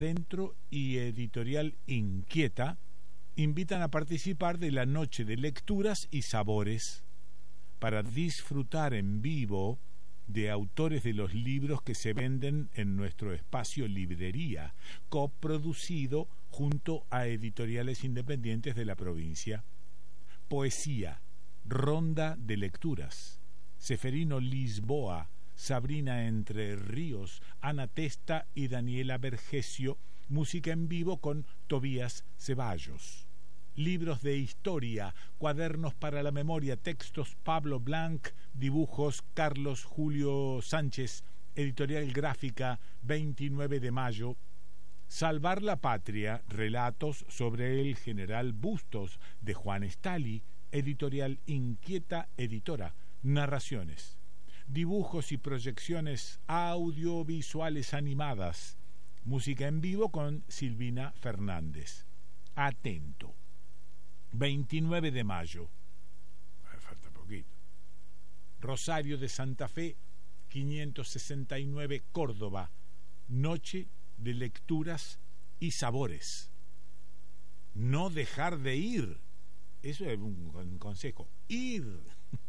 Dentro y Editorial Inquieta invitan a participar de la Noche de Lecturas y Sabores para disfrutar en vivo de autores de los libros que se venden en nuestro espacio Librería, coproducido junto a editoriales independientes de la provincia. Poesía, ronda de lecturas. Seferino Lisboa, Sabrina Entre Ríos, Ana Testa y Daniela Vergesio. Música en vivo con Tobías Ceballos. Libros de historia, cuadernos para la memoria, textos Pablo Blanc, dibujos Carlos Julio Sánchez, Editorial Gráfica, 29 de mayo. Salvar la Patria, relatos sobre el general Bustos, de Juan Estali, Editorial Inquieta Editora, narraciones, dibujos y proyecciones audiovisuales animadas, música en vivo con Silvina Fernández. Atento. 29 de mayo. Falta poquito. Rosario de Santa Fe, 569, Córdoba. Noche de lecturas y sabores. No dejar de ir. Eso es un consejo. Ir.